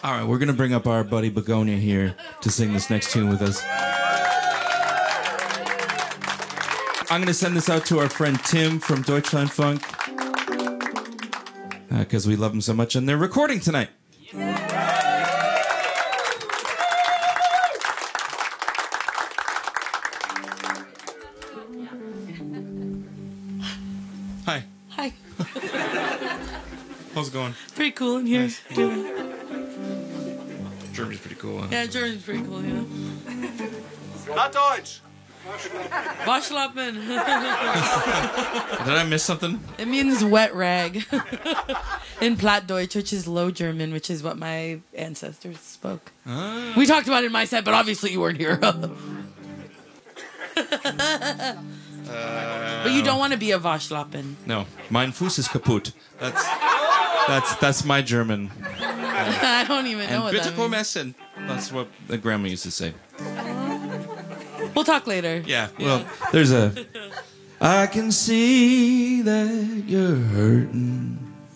All right, we're going to bring up our buddy Begonia here to sing this next tune with us. I'm going to send this out to our friend Tim from Deutschlandfunk because we love him so much, and they're recording tonight. Hi. Hi. How's it going? Pretty cool in here. Nice. Yeah. Germany's pretty cool, huh? Yeah, Germany's pretty cool, yeah. Not Deutsch. Waschlappen. Did I miss something? It means wet rag. In Plattdeutsch, which is Low German, which is what my ancestors spoke. Ah. We talked about it in my set, but obviously you weren't here. But you don't want to be a Waschlappen. No, mein Fuß ist kaputt. That's my German. I don't even know what Bitte that komm means. essen. That's what the grandma used to say. We'll talk later. Yeah, well, there's a... I can see that you're hurting.